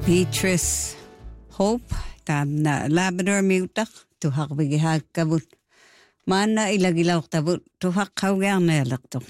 Beatrice Hope tamna Labrador miutak tuhak bigihag kabut mana ilagilaw tabut tuhak kawgarnelakto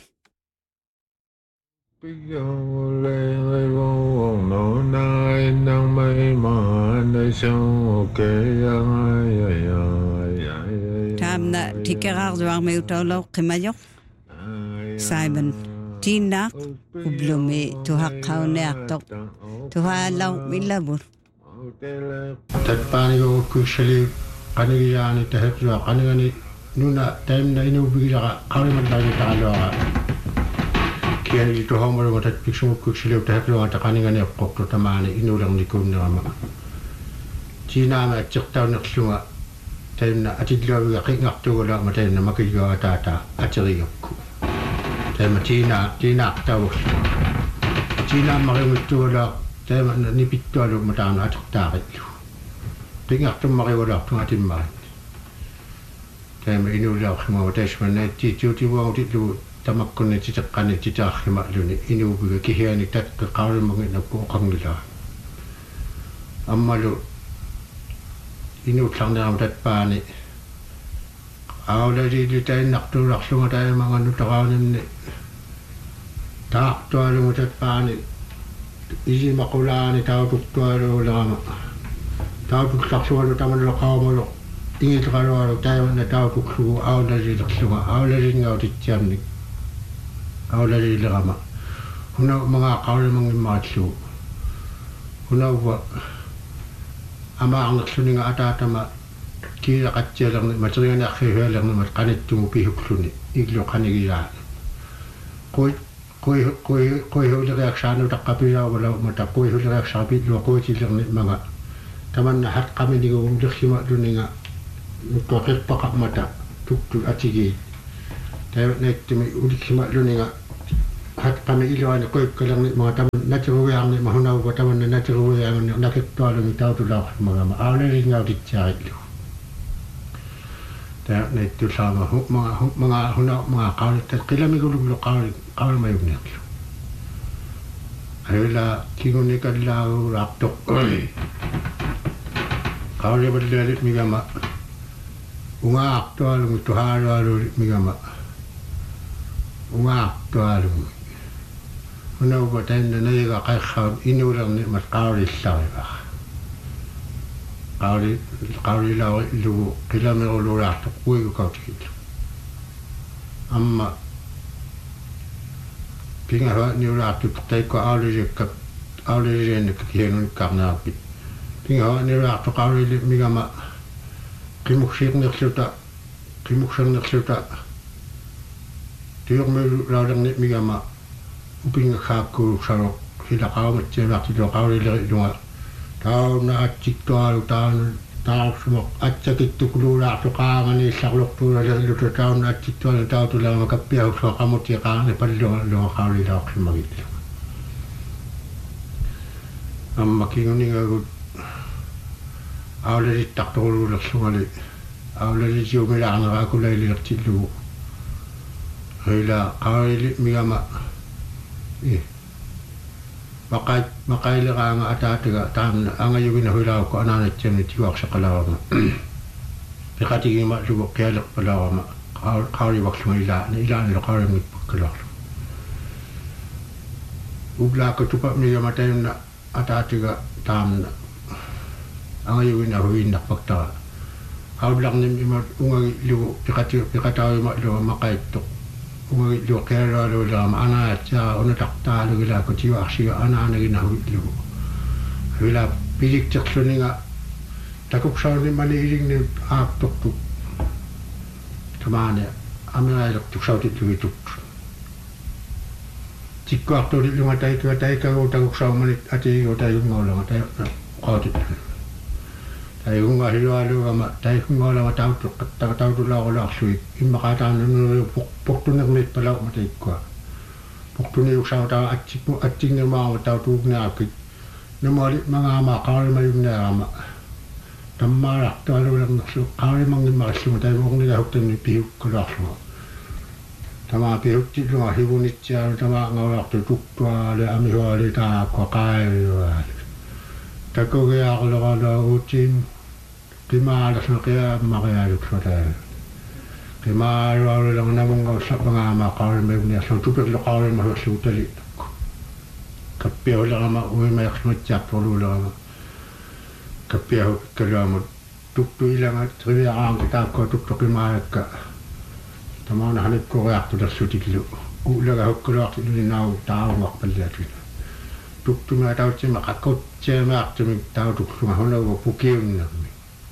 tamna tikerarduar miutawlaw qimayok Simon Tinak ublumi tuhak kawneaktok tuhalaw milabur tatpaanigo kushali qanigiyaani tahatwa qanigani nuna taimna inu bigira qalimadlaani taaloa kiani tohomoro matat piksumu kushali tahatwa taqanigani qoqto tamaani inularni kunnama China ma chiqtaunerlunga taimna atidlawiga qingartugula mataimna makiyoa taata atiriyakku taimna China tawus China marimuttuula taima nipittualu mataana ataqtaarillu qingartum mariwalaartunga timmaat taima inuuliarxima taismannaatti tiutivuangutitlu tamakkunni titeqqani titaarrimaluni inuubiga kihiani takke qaulumagin oqangila ammalu inuutlarnerama tatpaani aulaliili tainnartuularlunga taimanganu taqaunimni taartualungu tatpaani isi makulaani tautuktualuulerama tautuklarsualu tamanlo qaumalo ingilqalualu taimanna tautuklugu aulaliilerlunga aulaliingautitsiamnik aulaliilerama huna mga qaulumangimmaatlugu hunauwa amaarnerluninga ataatama kiilaqatsialerni materianiarrihualernimat qanittumu pihukluni iglu qanigilaa koi huliriaksaanu taqqapilaawala mata koi huliriaksaapitlu koitillerni manga tamanna haqqaminigu ulirsimaluninga nukkoqirpaqa mata tuktu atigi taynaittimi uliksimaluninga haqqami iluani koikkalerni manga taman natiruyaarni mahunauwa tamanna natiruyaarni nakittualungi tautulaaqmagama auleringautitsiarillu naittu sama mga kaulit kilamiguluglo kaulimayugnerlu ayula kingunikadlau raktok kaulibaldalit migama unga aktualungu tuhalualulit migama unga aktualungu unaupa tainna nayiga qaikhaun inularni mat kaulillariva qauli la lu kilamero la kuigu kautikit amma pinga ha ni la tu taiko aulije ne kienun karnapi pinga ha ni la tu qauli migama kimukhirnerluta tiurme la ne migama upinga khakku saro hila qawmat jemati lo qauli le tauna atsiktualu tausmo atsakittukulula tuqaangani sarluqtuula lillutu tauna atsiktualu tautulama kappiausua qamutiqaani palluga qaulilauqsimagitlu amma kinguningagut aulalittaqtuqululerlugali aulalitsiumilaarneraakulailertillugu hila qaulili migama maqaileraanga ataatiga taamna angayugina huilauko anaanatsiamni tiuaqsaqalaarama piqatigima lugu qialeqpalaarama qaulivaqlunga ilaanilo qaulingitpakkalaarlu ublaaka tupamnigama taimna ataatiga taamna angayugina huinnarpaktara qaullarnim ima ungagi lugu piqataawima lugu maqaittoq ungi lu kera lu lama ana cha ona takta lu gila ko tiwa aksiga ana gina lu gila pilik chaksuninga takuk sauni mali iring ni ap tuk tamane amira lu tuk sauti tu tikko akto lu matai ka takuk sau mali ati ko tai ngolo matai qati tai unga hilalu ama tai ngola ma tau tu la ola sui imma kata nu poktunernit pala matai ko poktune usau ta atting ma tau tu na ki namali mga ma kal mayuna ama tamara to alu lang su kal mangin ma su tai mo ni hokten ni piu ko la su tama piu ti lo hibunit cha tama ngawak tu tuk to le ami ho le ta ko kai takogia aqulorala utim qimaalasna qia marialuksata qimaalualulang namunga sapanga qaarmegni asu tupirloqaarma husuutali kappiolama uima yaqsmutjaqtorluulama kappiahu kalama tuktuilanga triviaanga taakko tuktoqimaayakka tamana hanikkoreartulersutiklu uulaga hukkuloartiluni nau taarungorpalliatuna tuktuma tautsima qakkutseemaartumik tautuksunga hunagu pukiunnermi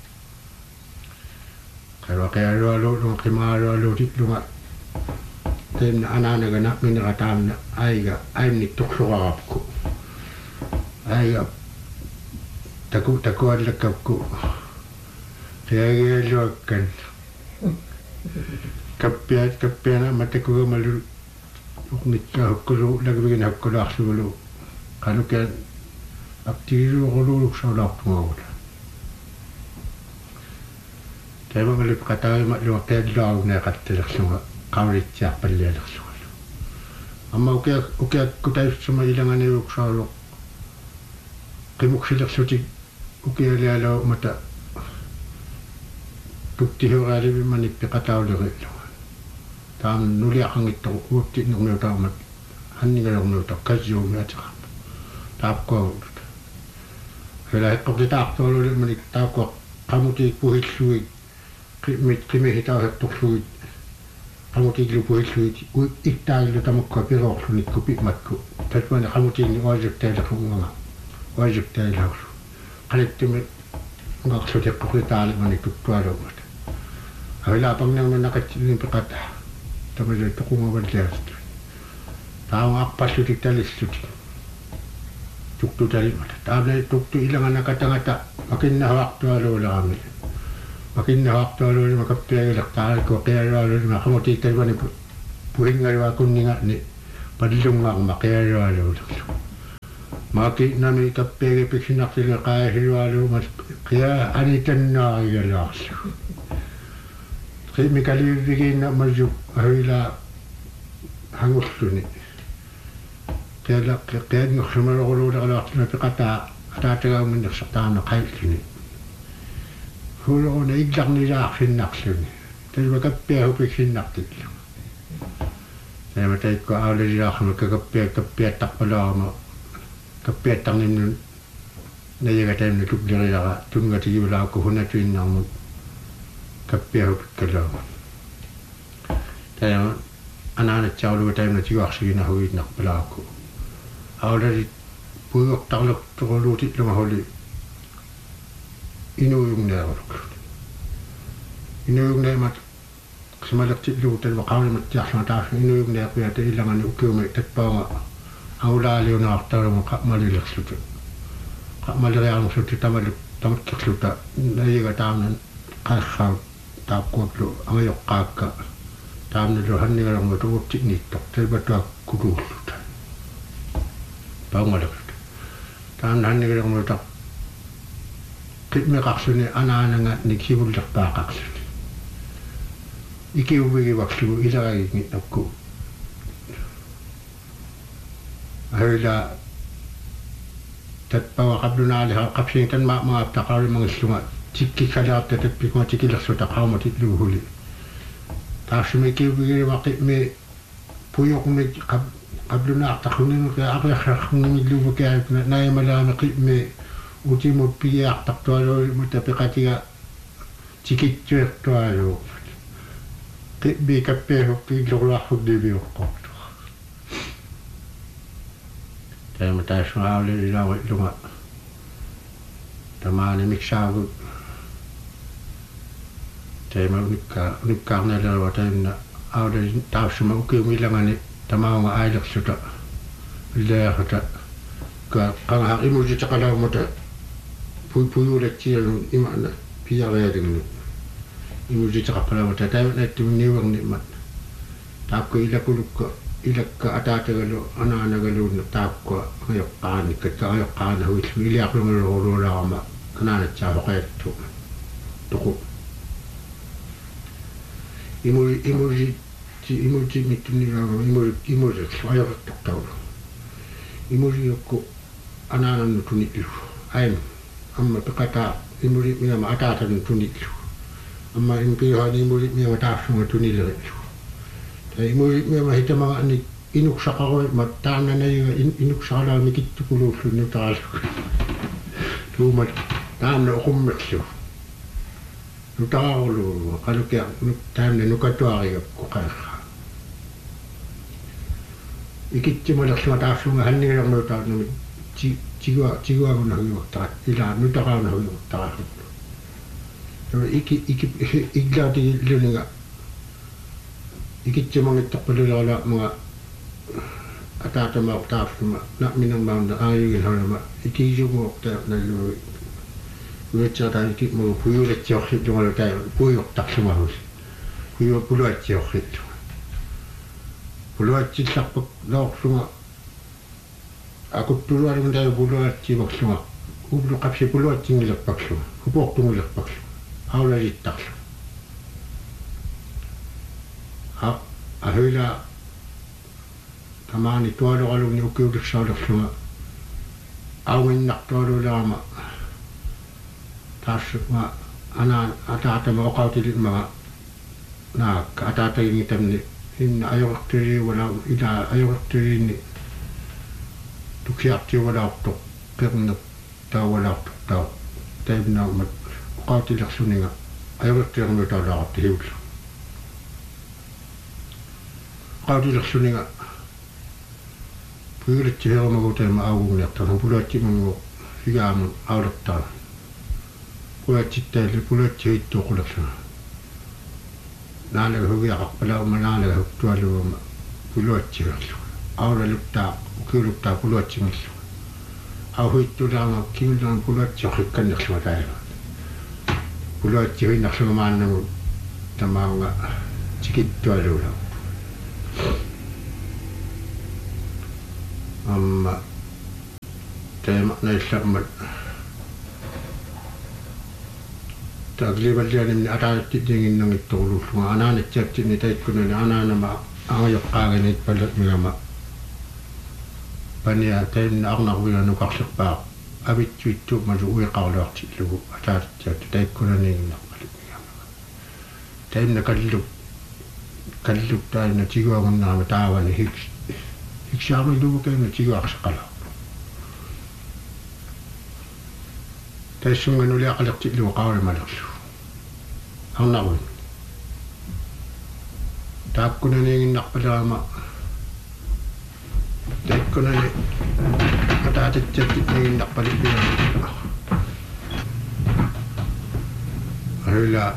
qaluaqalualuulunga qimaalualuutitlunga tenna anaanagana minirataamna aiga aimnik tuksuqarapku aiga takuallakapku qiagialuakkan kappiana matakugumalu uqnikka hukkulu lagvigina hukkuluarsugulu qalukan aktiviluquluuluksaulartungagula taimangalip qataima luaqqiallaagunea qattalersunga qaulitsiarpallialersugalu amma ukiakkutaissuma ilanganiuksaalu qimuksilersutik ukialialau mata tuktihuraalivi manippi qataulerilu taam nuliaqangitto utti nurniutaamat hanningalorniuta kasjuumiatiqarpa taapkoorut hela heqqortitaartualuli manik taakko qamutiik puhilluik qimihitauhettorluit qamutiiklu puhilluit ittaagillu tamukka piroorlunikku pimakku tatmani qamutiikni oajuktailaqunga oajuktailaqlu qalittumi ngaqsutiqqoritaali manik tuttualuumat hela pangnamna naqatsilin piqata tamale toqungavalliast taama aqqallutik talissutik tuktu talimata taamle tuktu ilanganakatangata makinnahuartualuulerami makinnahuartualuulima kappiagilertaarikku qialualuulima qamutiik talvani puhingalua kunningaani pallungaarma qialualuulerlu maaki nami kappiagipiksinartilu qaasilualuumas qia anitannaarigaluarlu qimikalivigiinna masuk ahila hangulluni qianngorsumaloruluulerluartuna piqataa ataatagauminnersartaarna qailluni huloruna illarnilaarsinnarluni talva kappiahupiksinartillu taima taikko aulililaarma kappiattarpalaarma kappiattarninnun najagataimna tuklerilara tungatigivulaakku hunatuinnarmut kappiahupikkalaamu taima anaanatsaarluga taimna tiguarsiginahuiitnarpalaakku aulali puiortarlertoruluutitlunga holi inuyungneemat simalertillugu talva qaunimattiarlunga taarsu inuyungneeqiata illangani ukiumi tatpaunga aulaaliunaartalumu qamalilersutu qamaliariarnersutu tamakkirsluta nayiga taamnan qaarraut taapkuutlu angajoqqaakka taamnilu hannigalormutu uutti'niittoq talvatuak kuluulluta paungalakut taamna hannigalormuta qimmeqarsuni anaananga niksivullerpaaqarsuni ikiuvigivakslugu ilaragigninnakku ahila tatpawa qablunaaliha qapsiintan maaptaqaarimangissunga tikkikalaarta tappikuma tikilersuta qaumatitluguli taassumi kiuvigivaqimi puyoqmi qablunaartaqunninuqa aqliarrarnimilluvukiaipna naimalaami qimmi utimut pigiartartualuuli mutapiqatiga tikitsuertualu qimmi kappiahukkiillorluarfugniviuqqortu taima taassuaulililauillunga tamaani miksaagu taima unikkaarnialerua taimna aulali taassuma ukiumilangani tamaunga ailersuta leerta ka qangahar imulitaqalaumata puyulatsialun imana piareatingnu imulitaqappalaumata taimnaattumniuernimat taakku ilakka ataatagalu anaanagaluunna taakku ajoqqaanikkat ajoqqaanahuillu iliaqlungaloruluulaarama kanaanatsaavoqeattu tuqu imulti mittunnilaama imulit ajoqertortaulu imuliukku anaanannu tunillu aim amma pikata imuri minga ma atata tunillu amma impiha ni imuri minga taasunga tunillu ta imuri minga hitama ani inuk sakaro ma taana na inuk sakala ni kittukulu nu taasu tuma taana okummetsu nu taulu kalukia nu taana nu katuari ko kaya ikittima laksuma taasunga hanniga no taanu Jiwa na hiyo ta ila nutaka na hiyo ta so iki iglati leninga ikitjemang itqulula mga atata ma taafuma na minang maunda ayugin halama ikijugo ta na lu wecha ta iki mo puyule tjokhit ngol ta puyok taksuma hus puyo puluat tjokhit puluat tsakpak laksuma aku puluat minta puluat cibak semua, aku kapsi puluat cingilak paksu, aku tungilak paksu, awal lagi taksu, ahila tamani tuan orang ni ukir sahaja semua, awin nak tuan lama, tas ma anak ata ma kau tidak ma, na ata ini temni, in ayok teri wala ida ayok teri ni. Tukiak wala tok perna ta wala tok ta taibna mat qati laksuninga ayok terno ta la tiul qati laksuninga pure tiro ma gote ma awu ne ta pula ti mo sigam awrta pula titte pula ti to kulaksa nale hogi aqpala ma nale hokto alu pula ti awra lukta kulukta puluat cingil. Aku itu dalam kini dalam puluat cakap nak semua saya. Puluat cakap nak semua mana tamang cikit tu ada orang. Saya makna Islam. Tak lepas dia ni ada tinggi nang itu lu semua anak cakap ni tak ikut ni anak nama ayah kagak ni pada mengama. Pania taim na akna kuya no kaksak pa abit tuitu majuwi qawlaq tilu atat tay kunaning nakalik taim na kaliluk tayo na tigo ang na matawa ni hiksama ilubo kayo na tigo aksakala tayo sungan uli akalak tilu qawla malaksu ang nakun taap kunaning nakpadama Dahil ko na matatit-tatit na yung nakpalit ko na. Ahila.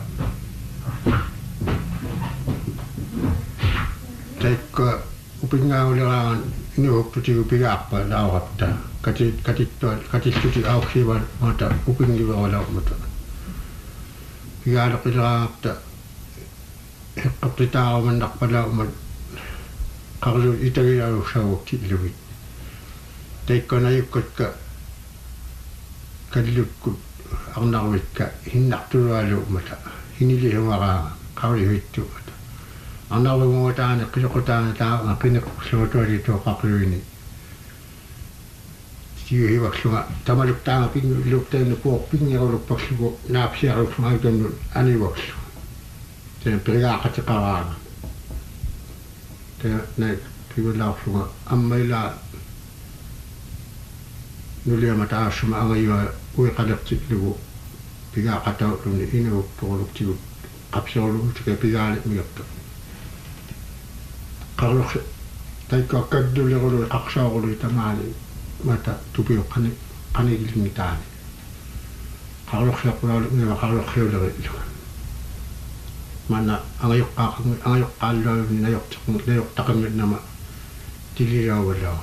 Dahil ko upin nga ulangan inuhok tuti upiga pa na awap ta. Katit tuti awak siya mata upin nga wala mata. Piga na kailangan ta. Kapita ako man nakpala umat. Kalau itu dia usah waktu lebih. Tapi kalau ikut ke kalau ikut anak mereka hendak tu lalu mata. Ini dia orang kau itu. Anak mereka anak kecil tahu nak sesuatu itu kalau ini. Siapa yang semua tamaluk tangan ping luk tangan pok ping yang luk paksu nafsi harus semua itu ani waktu. Jadi pergi ke sekolah. Naik tiba langsung amailah nulia mata asma angaya ui kadak ciklu piga kata ni ini tolok ciklu kapsolu ciklu piga ni miyak kalau tay ko kaddu le golu aksa golu tamali mata tupi kani gilmi tani kalau siap ni kalau siap le mana angayok kalau ni ayok takam nama tilira wala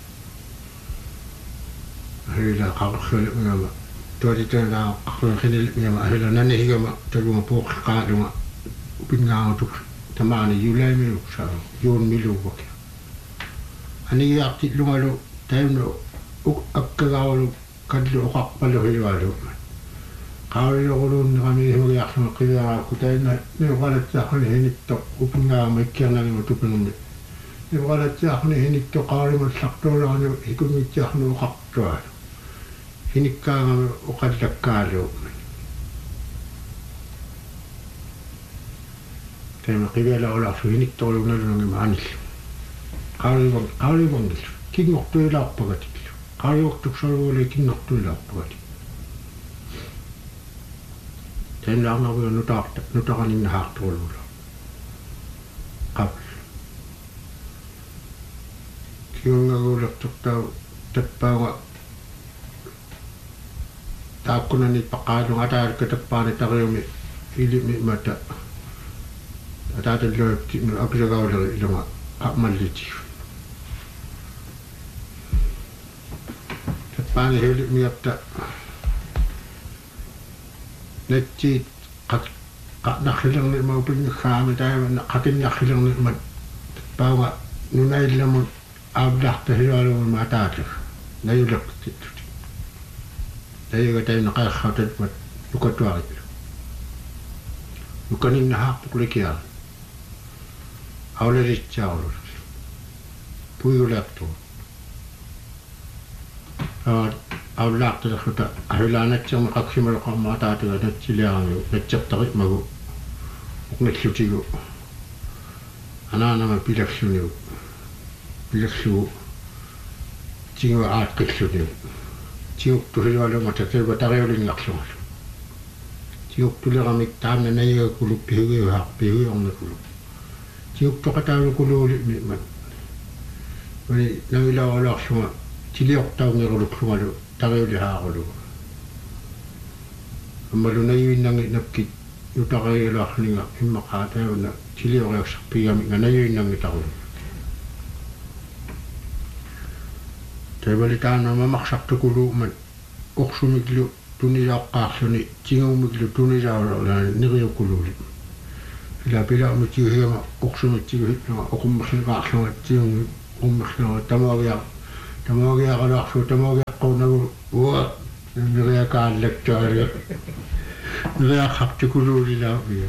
hila kalau siap nama tu ada tu na kalau kini nama hila nani higa ma tu ma pok kadu ma upinga tu tamani yulai milu sa yun milu bokya ani yakti lumalu tayo no akkagawalu kadlo kakpalo hilwalu kalau orang kami hendak sama kerja aku tanya ni kalau cakap ni hendak tu upinga mereka nak itu pun ni kalau cakap ni hendak tu kalau macam tu lah ni ikut cakap ni kak tu hinikkaanga uqallakkaalu tema qivela olarsu hiniktorlunalungi maanillu qaulivangillu kingortuilaarpagatillu qaulivoktuksorluuli kingortuilaarpagatillu tenlaarnarvia nutaqaninnahaartuulula qap kiungaguulertuqtau tappaanga taakkunani paqaalunga ataalukka tappaani tariumi ilimi mata ataatalluutti akisagauleri ilunga malliti tappaani hilimiapta nettiit qaqnaqhilerni maupinngikhaami taima qakinnaqhilerni mat tappaanga nunaillamun aavlarta hilualumun maataatlu nayuleqtittu tayiga taina qaarxautat mat nukatuaritlu nukaninnahaartukulikiaa aulalitsaarlu puiguleartu aavlaartalerluta ahilaanatsermi qaksimaluqarmaataatiga natsiliaarmiu natsertari magu uqnallutigu anaanama pilaksuniu pilaksugu tingu aatqilluniu tiuktuhilualunga tateva tariulinngaqlungalu tiuktuleramik taamna nayigakuluk pihugiuhaarpihugiornakulu tiuktoqataalukuluuli mi'man mani navilaorluarlunga tiliortaungeruluklungalu tariulihaarulu ammalu nayuinnangi nakkit nutaqariluarlinga immaqaataavna tilioriaksarpigaminga nayuinnangi tarulu taivalitana mamaqsartukulu man uqsumiklu tunisaqqaarluni tinguumiklu tunisaulorla niriukululi ila pilaami tiuhiama uqsumitsigu hitnga uqummerlungaarlunga tiungi uqummerlunga tamuagiaqaluarlu tamuagiaqqornagu uwa niriakaallaktualia niriaqartukululilaavia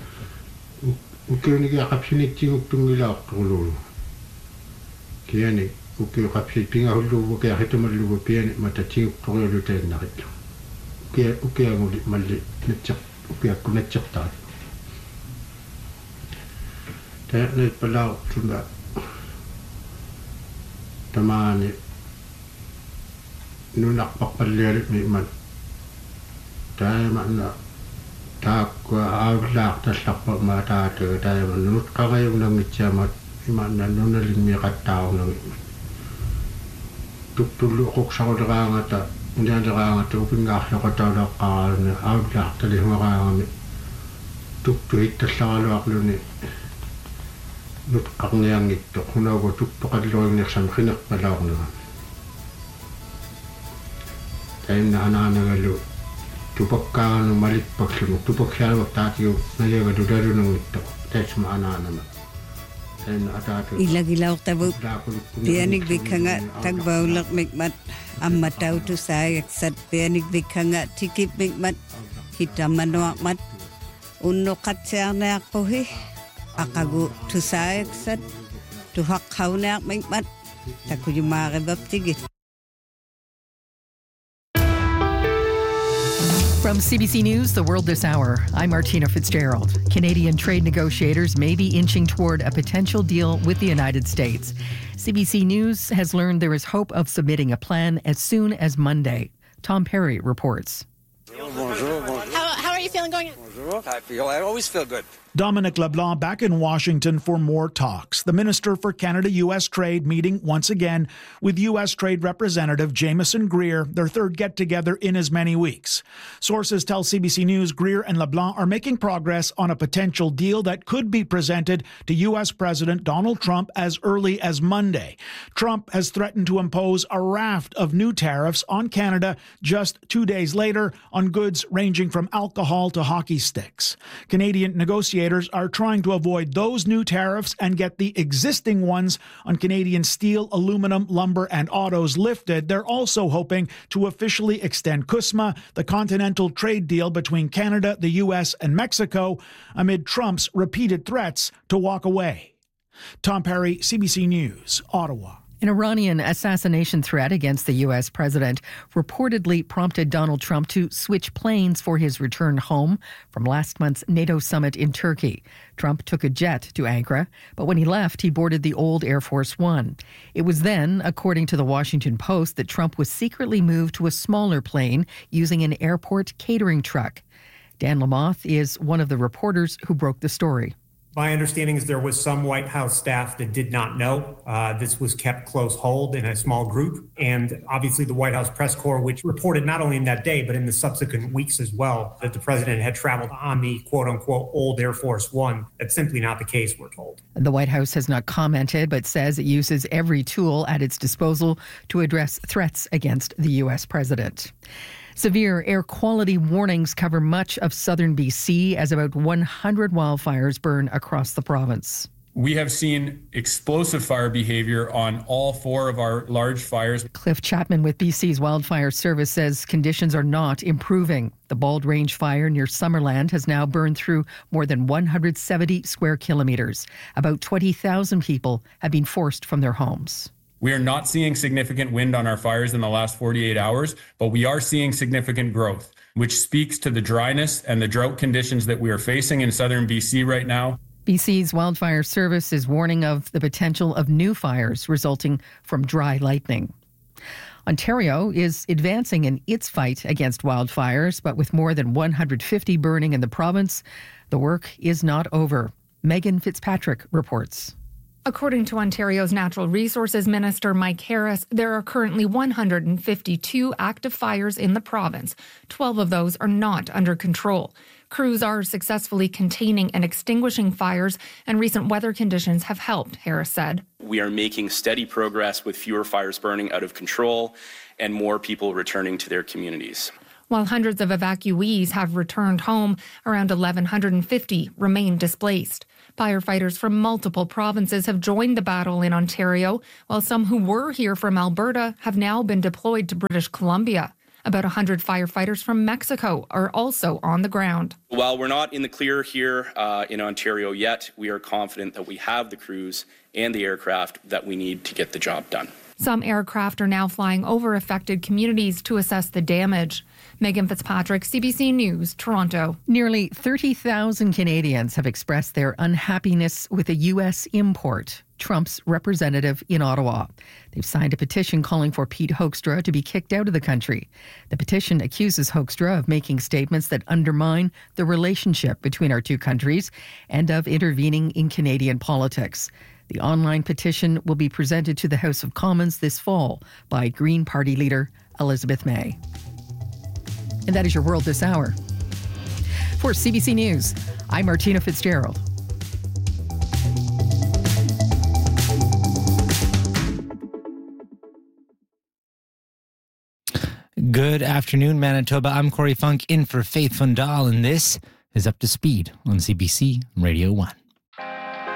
ukiunigiaqapsiniktinguk tungilaaqtorululu kiani ukiuqapsi pingahullugu kiahitamallugu piani matatinguktoriulu tainnaritlu ukianguli malli ukiakku natsertaat taanait palau tuna tamaani nunaqpaqqallialit mi'man taimana taakka aavlaartallarpa maataataga taima nunutqarayunangitsiamat imanna nunalingmiqattaarunnagi tuktullu uqsaruleraangata unialeraangata upingaarloqataulaqqaraaluni aavlaartalihungaraangami tuktuhittallaraluarluni nutqarniangitto hunaugu tuktoqalluringnersam qinerpalaornera taimna anaanagalu tupakkaanu malippaklunu tupakkialuak taatigu naliagalu lalunangitto taisma anaanama ilagilaortavu pianik vikhanga tagbaulaq mikmat ammatautu saayaksat pianik vikhanga tikip mikmat hitamanuaqmat unnuqatsiarniarpuhi aqagu tusaayaksat tuhaqqauneaq mikmat takujumaarivaptigit. From CBC News, The World This Hour, I'm Martina Fitzgerald. Canadian trade negotiators may be inching toward a potential deal with the United States. CBC News has learned there is hope of submitting a plan as soon as Monday. Tom Perry reports. Bonjour. How are you feeling going in? Bonjour. I always feel good. Dominic LeBlanc back in Washington for more talks. The Minister for Canada-U.S. Trade meeting once again with U.S. Trade Representative Jameson Greer, their third get-together in as many weeks. Sources tell CBC News Greer and LeBlanc are making progress on a potential deal that could be presented to U.S. President Donald Trump as early as Monday. Trump has threatened to impose a raft of new tariffs on Canada just 2 days later on goods ranging from alcohol to hockey sticks. Canadian negotiators are trying to avoid those new tariffs and get the existing ones on Canadian steel, aluminum, lumber, and autos lifted. They're also hoping to officially extend CUSMA, the continental trade deal between Canada, the U.S., and Mexico, amid Trump's repeated threats to walk away. Tom Perry, CBC News, Ottawa. An Iranian assassination threat against the U.S. president reportedly prompted Donald Trump to switch planes for his return home from last month's NATO summit in Turkey. Trump took a jet to Ankara, but when he left, he boarded the old Air Force One. It was then, according to the Washington Post, that Trump was secretly moved to a smaller plane using an airport catering truck. Dan Lamothe is one of the reporters who broke the story. My understanding is there was some White House staff that did not know. This was kept close hold in a small group. And obviously the White House press corps, which reported not only in that day, but in the subsequent weeks as well, that the president had traveled on the quote unquote old Air Force One. That's simply not the case, we're told. The White House has not commented, but says it uses every tool at its disposal to address threats against the U.S. president. Severe air quality warnings cover much of southern BC as about 100 wildfires burn across the province. We have seen explosive fire behavior on all 4 of our large fires. Cliff Chapman with BC's Wildfire Service says conditions are not improving. The Bald Range fire near Summerland has now burned through more than 170 square kilometres. About 20,000 people have been forced from their homes. We are not seeing significant wind on our fires in the last 48 hours, but we are seeing significant growth, which speaks to the dryness and the drought conditions that we are facing in southern BC right now. BC's Wildfire Service is warning of the potential of new fires resulting from dry lightning. Ontario is advancing in its fight against wildfires, but with more than 150 burning in the province, the work is not over. Megan Fitzpatrick reports. According to Ontario's Natural Resources Minister Mike Harris, there are currently 152 active fires in the province. 12 of those are not under control. Crews are successfully containing and extinguishing fires, and recent weather conditions have helped, Harris said. We are making steady progress with fewer fires burning out of control and more people returning to their communities. While hundreds of evacuees have returned home, around 1,150 remain displaced. Firefighters from multiple provinces have joined the battle in Ontario, while some who were here from Alberta have now been deployed to British Columbia. About 100 firefighters from Mexico are also on the ground. While we're not in the clear here in Ontario yet, we are confident that we have the crews and the aircraft that we need to get the job done. Some aircraft are now flying over affected communities to assess the damage. Megan Fitzpatrick, CBC News, Toronto. Nearly 30,000 Canadians have expressed their unhappiness with a U.S. import, Trump's representative in Ottawa. They've signed a petition calling for Pete Hoekstra to be kicked out of the country. The petition accuses Hoekstra of making statements that undermine the relationship between our two countries and of intervening in Canadian politics. The online petition will be presented to the House of Commons this fall by Green Party leader Elizabeth May. And that is your World This Hour. For CBC News, I'm Martina Fitzgerald. Good afternoon, Manitoba. I'm Corey Funk in for Faith Fundal, and this is Up to Speed on CBC Radio 1.